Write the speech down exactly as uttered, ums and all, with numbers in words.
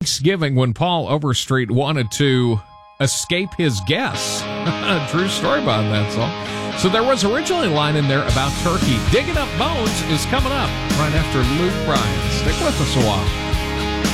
Thanksgiving when Paul Overstreet wanted to escape his guests. True story behind that song. So there was originally a line in there about turkey. Digging Up Bones is coming up right after Luke Bryan. Stick with us a while.